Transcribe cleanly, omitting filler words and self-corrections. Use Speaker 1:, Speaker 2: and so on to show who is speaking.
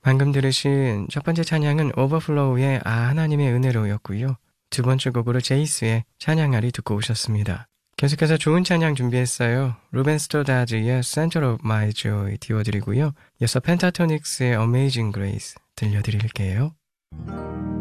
Speaker 1: 방금 들으신 첫 번째 찬양은 오버플로우의 아 하나님의 은혜로였고요. 두 번째 곡으로 제이스의 찬양아리 듣고 오셨습니다. 계속해서 좋은 찬양 준비했어요. 루벤 스토다즈의 Center of My Joy 띄워드리고요. 이어서 펜타토닉스의 Amazing Grace 들려드릴게요.